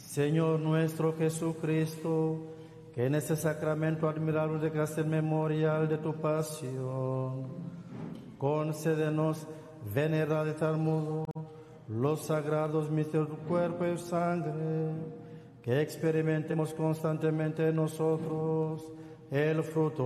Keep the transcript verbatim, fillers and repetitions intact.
Señor nuestro Jesucristo, que en este sacramento admirable dejaste el memorial de tu pasión, concédenos venerar de tal modo los sagrados misterios de tu cuerpo y sangre, que experimentemos constantemente en nosotros el fruto